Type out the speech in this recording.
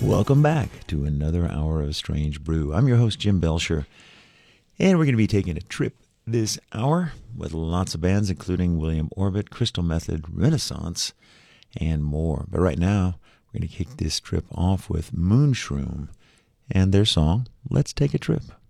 Welcome back to another hour of Strange Brew. I'm your host, Jim Belcher, and we're going to be taking a trip this hour with lots of bands, including William Orbit, Crystal Method, Renaissance, and more. But right now, we're going to kick this trip off with Moonshroom and their song, Let's Take a Trip.